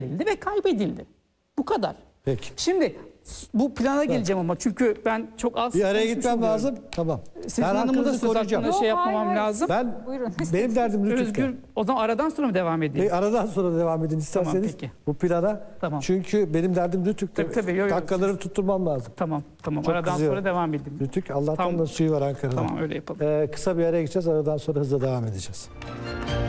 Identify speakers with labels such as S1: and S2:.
S1: edildi ve kaybedildi. Bu kadar.
S2: Peki.
S1: Şimdi bu plana geleceğim ama çünkü ben çok az
S2: Bir araya
S1: konuşmuş
S2: gitmem
S1: oluyorum.
S2: lazım. Tamam.
S1: Sizin
S2: Ben
S1: Hanım'ın da
S2: hakkınızı
S1: söz
S2: koruyacağım.
S1: hakkında şey yapmamam
S3: hayır.
S1: lazım.
S2: Ben
S3: Buyurun.
S2: benim derdim Rütük'te.
S1: Özgür, o zaman aradan sonra mı devam edeyim?
S2: Aradan sonra devam edin isterseniz
S1: Tamam, peki.
S2: bu plana.
S1: Tamam.
S2: Çünkü benim derdim Rütük'te.
S1: Tabii, yo, yo,
S2: Dakikalarımı tutturmam lazım.
S1: Tamam.
S2: Çok
S1: Aradan
S2: kızıyorum.
S1: sonra devam edeyim.
S2: Rütük Allah'tan
S1: Tamam.
S2: da suyu var Ankara'da.
S1: Tamam, öyle yapalım.
S2: Kısa bir araya gideceğiz. Aradan sonra hızla devam edeceğiz.